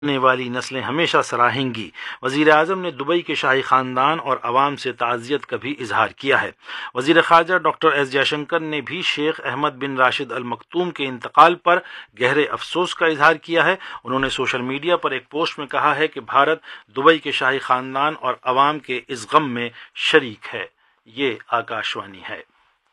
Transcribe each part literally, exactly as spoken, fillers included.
نے والی نسلیں ہمیشہ سراہیں گی۔ وزیر اعظم نے دبئی کے شاہی خاندان اور عوام سے تعزیت کا بھی اظہار کیا ہے۔ وزیر خارجہ ڈاکٹر ایس جے شنکر نے بھی شیخ احمد بن راشد ال مکتوم کے انتقال پر گہرے افسوس کا اظہار کیا ہے۔ انہوں نے سوشل میڈیا پر ایک پوسٹ میں کہا ہے کہ بھارت دبئی کے شاہی خاندان اور عوام کے اس غم میں شریک ہے۔ یہ آکاشوانی ہے۔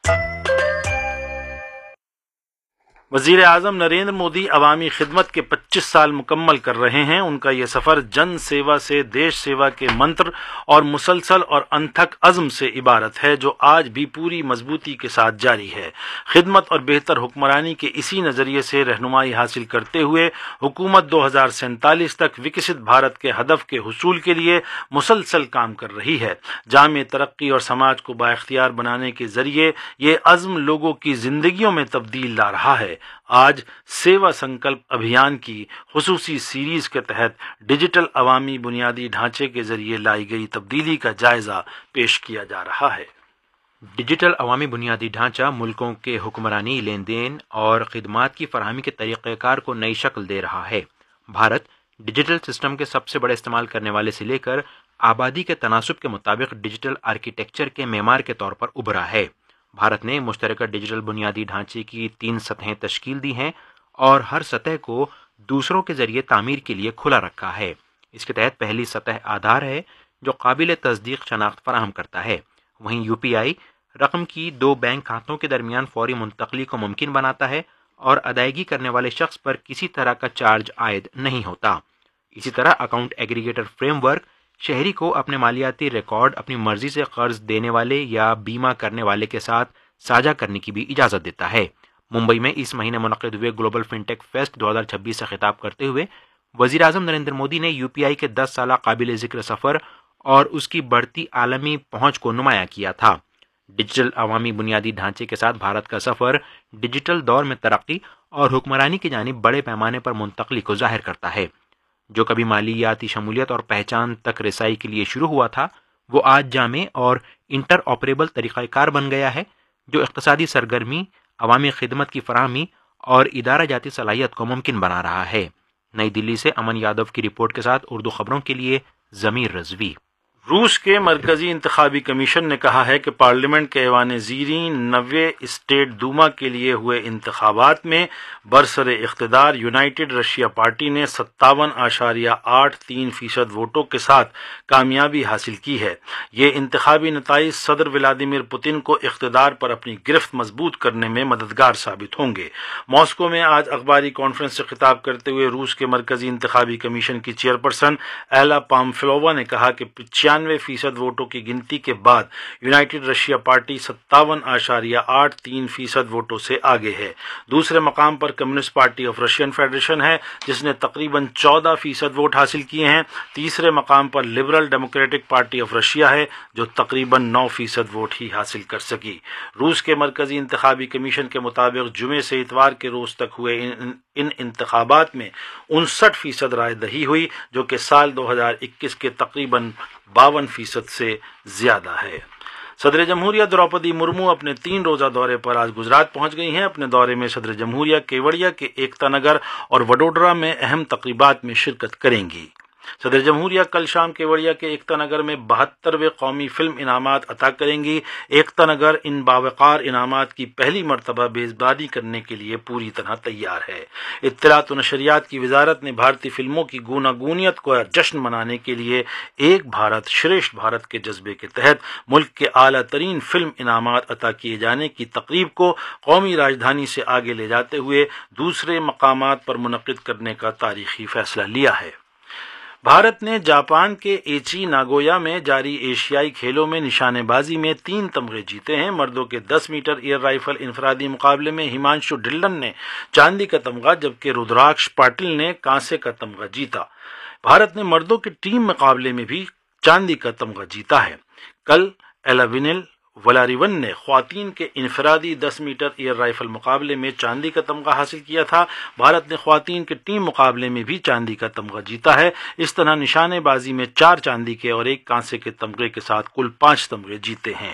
وزیر اعظم نریندر مودی عوامی خدمت کے پچیس سال مکمل کر رہے ہیں۔ ان کا یہ سفر جن سیوا سے دیش سیوا کے منتر اور مسلسل اور انتھک عزم سے عبارت ہے، جو آج بھی پوری مضبوطی کے ساتھ جاری ہے۔ خدمت اور بہتر حکمرانی کے اسی نظریے سے رہنمائی حاصل کرتے ہوئے حکومت دو ہزار سینتالیس تک وکست بھارت کے ہدف کے حصول کے لیے مسلسل کام کر رہی ہے۔ جامع ترقی اور سماج کو بااختیار بنانے کے ذریعے یہ عزم لوگوں کی زندگیوں میں تبدیل لا رہا ہے۔ آج سیوا سنکلپ ابھیان کی خصوصی سیریز کے تحت ڈیجیٹل عوامی بنیادی ڈھانچے کے ذریعے لائی گئی تبدیلی کا جائزہ پیش کیا جا رہا ہے۔ ڈیجیٹل عوامی بنیادی ڈھانچہ ملکوں کے حکمرانی، لین دین اور خدمات کی فراہمی کے طریقہ کار کو نئی شکل دے رہا ہے۔ بھارت ڈیجیٹل سسٹم کے سب سے بڑے استعمال کرنے والے سے لے کر آبادی کے تناسب کے مطابق ڈیجیٹل آرکیٹیکچر کے معمار کے طور پر ابھرا ہے۔ بھارت نے مشترکہ ڈیجیٹل بنیادی ڈھانچے کی تین سطحیں تشکیل دی ہیں اور ہر سطح کو دوسروں کے ذریعے تعمیر کے لیے کھلا رکھا ہے۔ اس کے تحت پہلی سطح آدھار ہے، جو قابل تصدیق شناخت فراہم کرتا ہے۔ وہیں یو پی آئی رقم کی دو بینک کھاتوں کے درمیان فوری منتقلی کو ممکن بناتا ہے اور ادائیگی کرنے والے شخص پر کسی طرح کا چارج عائد نہیں ہوتا۔ اسی طرح اکاؤنٹ ایگریگیٹر فریم ورک شہری کو اپنے مالیاتی ریکارڈ اپنی مرضی سے قرض دینے والے یا بیمہ کرنے والے کے ساتھ ساجھا کرنے کی بھی اجازت دیتا ہے۔ ممبئی میں اس مہینے منعقد ہوئے گلوبل فنٹیک فیسٹ دو ہزار چھبیس سے خطاب کرتے ہوئے وزیر اعظم نریندر مودی نے یو پی آئی کے دس سالہ قابل ذکر سفر اور اس کی بڑھتی عالمی پہنچ کو نمایاں کیا تھا۔ ڈیجیٹل عوامی بنیادی ڈھانچے کے ساتھ بھارت کا سفر ڈیجیٹل دور میں ترقی اور حکمرانی کی جانب بڑے پیمانے پر منتقلی کو ظاہر کرتا ہے۔ جو کبھی مالیاتی شمولیت اور پہچان تک رسائی کے لیے شروع ہوا تھا، وہ آج جامع اور انٹر آپریبل طریقہ کار بن گیا ہے، جو اقتصادی سرگرمی، عوامی خدمت کی فراہمی اور ادارہ جاتی صلاحیت کو ممکن بنا رہا ہے۔ نئی دلی سے امن یادو کی رپورٹ کے ساتھ اردو خبروں کے لیے ضمیر رضوی۔ روس کے مرکزی انتخابی کمیشن نے کہا ہے کہ پارلیمنٹ کے ایوان زیریں نوے اسٹیٹ دوما کے لیے ہوئے انتخابات میں برسر اقتدار یونائیٹڈ رشیا پارٹی نے ستاون اشاریہ آٹھ تین فیصد ووٹوں کے ساتھ کامیابی حاصل کی ہے۔ یہ انتخابی نتائج صدر ولادیمیر پوتن کو اقتدار پر اپنی گرفت مضبوط کرنے میں مددگار ثابت ہوں گے۔ ماسکو میں آج اخباری کانفرنس سے خطاب کرتے ہوئے روس کے مرکزی انتخابی کمیشن کی چیئرپرسن ایلا پامفلووا نے کہا کہ پچانوے فیصد ووٹوں کی گنتی کے بعد یونائیٹڈ رشیا پارٹی ستاون اشاریہ آٹھ تین فیصد ووٹوں سے آگے ہے۔ دوسرے مقام پر communist party of Russian federation ہے، جس نے تقریباً چودہ فیصد ووٹ حاصل کیے ہیں۔ تیسرے مقام پر liberal democratic party of Russia ہے، جو تقریباً نو فیصد ووٹ ہی حاصل کر سکی۔ روس کے مرکزی انتخابی کمیشن کے مطابق جمعے سے اتوار کے روز تک ہوئے ان ان انتخابات میں انسٹھ فیصد رائے دہی ہوئی، جو کہ سال دو ہزار اکیس کے تقریباً باون فیصد سے زیادہ ہے۔ صدر جمہوریہ دروپدی مرمو اپنے تین روزہ دورے پر آج گجرات پہنچ گئی ہیں۔ اپنے دورے میں صدر جمہوریہ کیوڑیا کے ایکتا نگر اور وڈودرا میں اہم تقریبات میں شرکت کریں گی۔ صدر جمہوریہ کل شام کیوڑیا کے ایکتا نگر میں بہترویں قومی فلم انعامات عطا کریں گی۔ ایکتا نگر ان باوقار انعامات کی پہلی مرتبہ میزبانی کرنے کے لیے پوری طرح تیار ہے۔ اطلاعات و نشریات کی وزارت نے بھارتی فلموں کی گوناگونیت کو جشن منانے کے لیے ایک بھارت شریشٹھ بھارت کے جذبے کے تحت ملک کے اعلیٰ ترین فلم انعامات عطا کیے جانے کی تقریب کو قومی راجدھانی سے آگے لے جاتے ہوئے دوسرے مقامات پر منعقد کرنے کا تاریخی فیصلہ لیا ہے۔ بھارت نے جاپان کے ایچی ناگویا میں جاری ایشیائی کھیلوں میں نشانے بازی میں تین تمغے جیتے ہیں۔ مردوں کے دس میٹر ایئر رائفل انفرادی مقابلے میں ہمانشو ڈھلن نے چاندی کا تمغہ جبکہ رودراکش پاٹل نے کانسے کا تمغہ جیتا۔ بھارت نے مردوں کے ٹیم مقابلے میں بھی چاندی کا تمغہ جیتا ہے۔ کل ایلاوینل ولاریون نے خواتین کے انفرادی دس میٹر ایئر رائفل مقابلے میں چاندی کا تمغہ حاصل کیا تھا۔ بھارت نے خواتین کے ٹیم مقابلے میں بھی چاندی کا تمغہ جیتا ہے۔ اس طرح نشانے بازی میں چار چاندی کے اور ایک کانسے کے تمغے کے ساتھ کل پانچ تمغے جیتے ہیں۔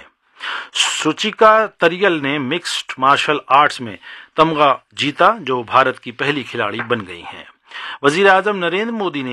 سوچیکا تریل نے مکسڈ مارشل آرٹس میں تمغہ جیتا، جو بھارت کی پہلی کھلاڑی بن گئی ہیں۔ वजीर आजम नरेंद्र मोदी ने